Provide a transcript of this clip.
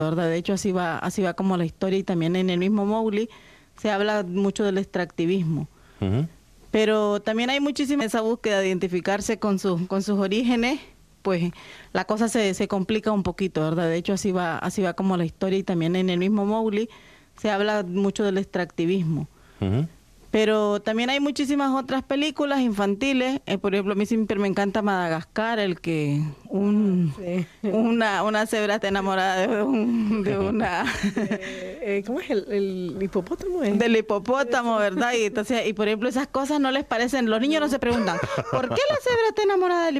¿verdad? De hecho, así va como la historia, y también en el mismo Mowgli se habla mucho del extractivismo. Pero también hay muchísima esa búsqueda de identificarse con sus orígenes, pues la cosa se complica un poquito, ¿verdad? De hecho, así va como la historia, y también en el mismo Mowgli se habla mucho del extractivismo. Pero también hay muchísimas otras películas infantiles. Por ejemplo, a mí siempre me encanta Madagascar, una cebra está enamorada de una... ¿Cómo es el hipopótamo? Del hipopótamo, ¿verdad? Y entonces, por ejemplo, esas cosas no les parecen, los niños no se preguntan, ¿por qué la cebra está enamorada del hipopótamo?